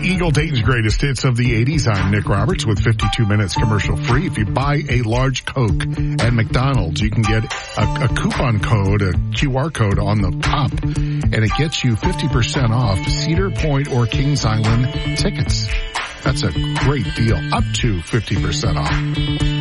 Eagle Dayton's greatest hits of the 80s. I'm Nick Roberts with 52 minutes commercial free. If you buy a large Coke at McDonald's, you can get a coupon code, a QR code on the top, and it gets you 50% off Cedar Point or Kings Island tickets. That's a great deal, up to 50% off.